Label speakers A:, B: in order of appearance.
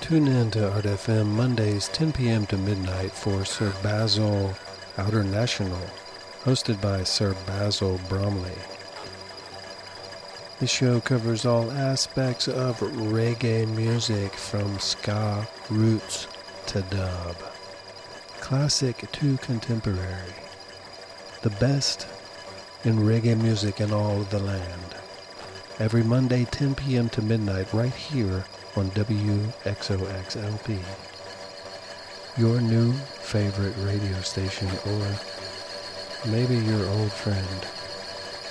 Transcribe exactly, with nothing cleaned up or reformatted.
A: Tune in to Art F M Mondays ten p.m. to midnight for Sir Basil Outer National, hosted by Sir Basil Bromley. The show covers all aspects of reggae music from ska roots to dub, classic to contemporary, the best in reggae music in all of the land. Every Monday ten p.m. to midnight right here on W X O X L P, your new favorite radio station, or maybe your old friend.